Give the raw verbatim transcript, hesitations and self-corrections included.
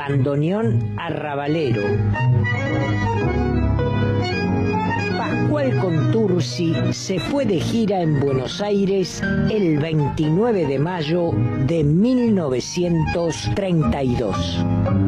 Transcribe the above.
bandoneón arrabalero. Pascual Contursi se fue de gira en Buenos Aires el veintinueve de mayo de mil novecientos treinta y dos.